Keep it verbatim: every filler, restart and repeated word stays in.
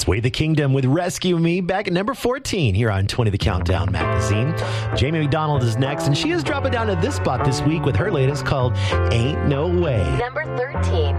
Sway the Kingdom with Rescue Me, back at number fourteen here on twenty The Countdown magazine. Jamie McDonald is next, and she is dropping down to this spot this week with her latest called Ain't No Way. Number thirteen.